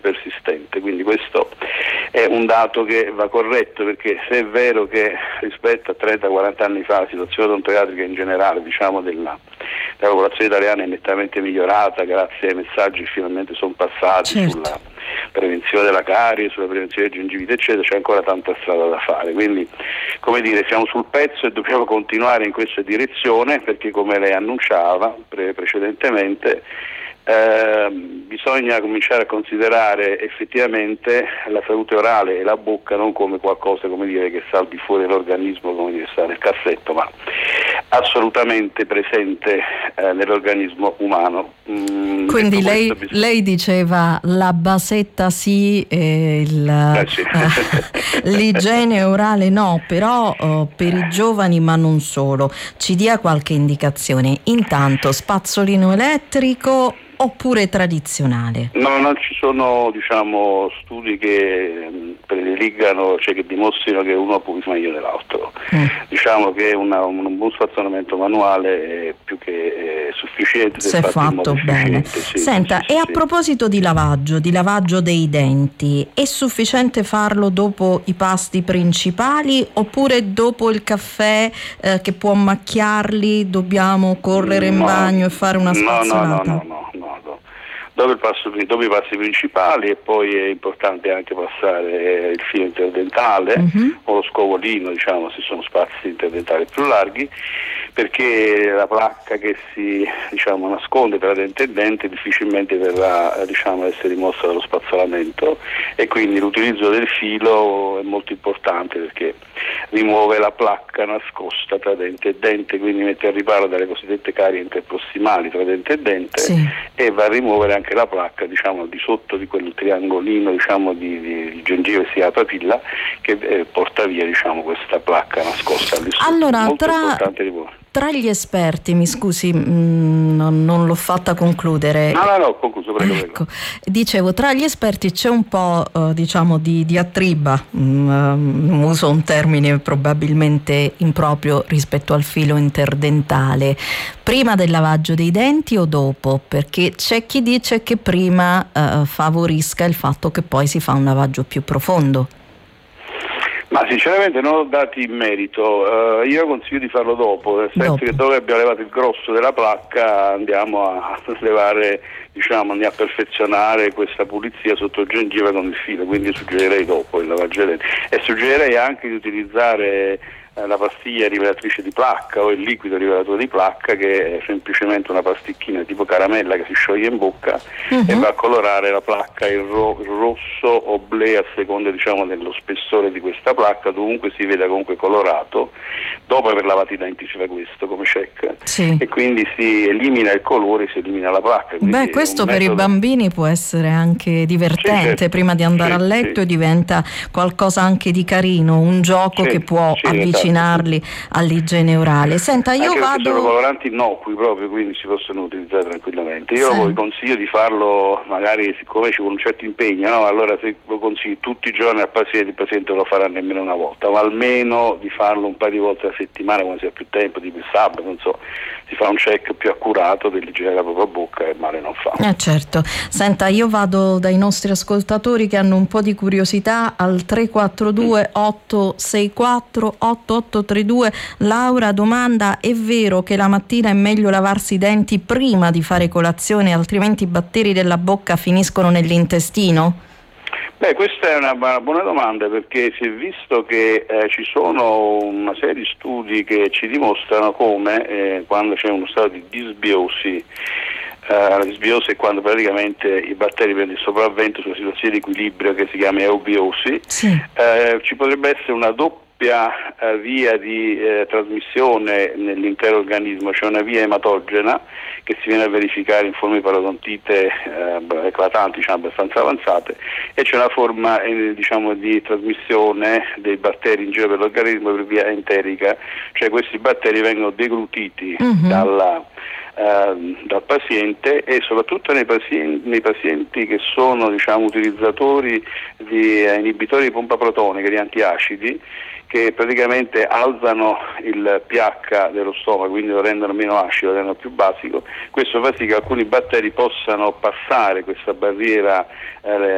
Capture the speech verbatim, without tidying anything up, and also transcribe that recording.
persistente, quindi questo è un dato che va corretto, perché se è vero che rispetto a trenta quaranta anni fa la situazione odontoiatrica in generale, diciamo, della, della popolazione italiana è nettamente migliorata grazie ai messaggi che finalmente sono passati, certo, sulla prevenzione della carie, sulla prevenzione del gengivite eccetera, c'è ancora tanta strada da fare, quindi come dire siamo sul pezzo e dobbiamo continuare in questa direzione, perché come lei annunciava pre- precedentemente Eh, bisogna cominciare a considerare effettivamente la salute orale e la bocca non come qualcosa, come dire, che sta al di fuori dell'organismo, come dire, sta nel cassetto, ma assolutamente presente eh, nell'organismo umano. Mm, Quindi lei, bisogna... lei diceva la basetta sì, e il, eh sì. eh, l'igiene orale no, però oh, per i giovani ma non solo, ci dia qualche indicazione. Intanto spazzolino elettrico oppure tradizionale? No, non ci sono, diciamo, studi che mh, prediligano, cioè che dimostrino che uno può meglio dell'altro. Mm. Diciamo che una, un buon spazzolamento manuale è più che è sufficiente se, se fatto, fatto bene. Sì, Senta, sì, e sì, a sì. proposito di lavaggio, di lavaggio dei denti, è sufficiente farlo dopo i pasti principali oppure dopo il caffè eh, che può macchiarli dobbiamo correre in no, bagno e fare una spazzolata? No, no, no, no, no. Dopo, il passo, dopo i passi principali, e poi è importante anche passare il filo interdentale mm-hmm. o lo scovolino, diciamo, se sono spazi interdentali più larghi, perché la placca che si, diciamo, nasconde tra dente e dente difficilmente verrà, diciamo, a essere rimossa dallo spazzolamento, e quindi l'utilizzo del filo è molto importante perché rimuove la placca nascosta tra dente e dente, quindi mette al riparo dalle cosiddette carie interprossimali tra dente e dente, sì. e va a rimuovere anche la placca, diciamo, al di sotto di quel triangolino, diciamo, di, di, di gengive sia la papilla che eh, porta via, diciamo, questa placca nascosta al di sotto. Allora, molto tra... importante rimuovere. Tra gli esperti, mi scusi, mh, non, non l'ho fatta concludere. No, no, no, ho concluso, prego, ecco, prego. Dicevo, tra gli esperti c'è un po', uh, diciamo, di diatriba, um, uso un termine probabilmente improprio rispetto al filo interdentale. Prima del lavaggio dei denti o dopo? Perché c'è chi dice che prima uh, favorisca il fatto che poi si fa un lavaggio più profondo. Ma sinceramente non ho dati in merito, uh, io consiglio di farlo dopo, nel senso dopo. Che dove abbiamo levato il grosso della placca andiamo a levare, diciamo, andiamo a perfezionare questa pulizia sotto gengiva con il filo, quindi suggerirei dopo il lavaggio dei denti, e suggerirei anche di utilizzare la pastiglia rivelatrice di placca o il liquido rivelatore di placca, che è semplicemente una pasticchina tipo caramella che si scioglie in bocca uh-huh. e va a colorare la placca in, ro- in rosso o ble a seconda, diciamo, dello spessore di questa placca, dovunque si veda comunque colorato. Dopo aver lavato i denti si fa questo come check, sì. e quindi si elimina il colore, si elimina la placca. Beh, questo per metodo... i bambini può essere anche divertente, sì, certo. prima di andare sì, a letto sì. diventa qualcosa anche di carino, un gioco sì, che può sì, avvicinare avvicinarli all'igiene orale. Senta, io anche vado. Sono coloranti innocui proprio, quindi si possono utilizzare tranquillamente. Io sì. vi consiglio di farlo, magari siccome ci vuole un certo impegno, no? Allora se lo consiglio tutti i giorni al paziente, il paziente lo farà nemmeno una volta, ma almeno di farlo un paio di volte a settimana quando si ha più tempo, tipo il sabato, non so, si fa un check più accurato dell'igiene della propria bocca e male non fa. Eh certo. Senta, io vado dai nostri ascoltatori che hanno un po' di curiosità al tre quattro due otto sei quattro otto otto tre due. Laura domanda: è vero che la mattina è meglio lavarsi i denti prima di fare colazione, altrimenti i batteri della bocca finiscono nell'intestino? Beh, questa è una buona domanda, perché si è visto che eh, ci sono una serie di studi che ci dimostrano come eh, quando c'è uno stato di disbiosi, Uh, la disbiosi è quando praticamente i batteri prendono il sopravvento sulla situazione di equilibrio che si chiama eubiosi, sì. uh, ci potrebbe essere una doppia uh, via di uh, trasmissione nell'intero organismo, cioè una via ematogena che si viene a verificare in forme di parodontite uh, eclatanti, diciamo, abbastanza avanzate, e c'è una forma eh, diciamo di trasmissione dei batteri in giro per l'organismo per via enterica, cioè questi batteri vengono deglutiti uh-huh. dalla Uh, dal paziente, e soprattutto nei pazienti, nei pazienti che sono, diciamo, utilizzatori di eh, inibitori di pompa protonica, di antiacidi, che praticamente alzano il pH dello stomaco, quindi lo rendono meno acido, lo rendono più basico. Questo fa sì che alcuni batteri possano passare questa barriera eh,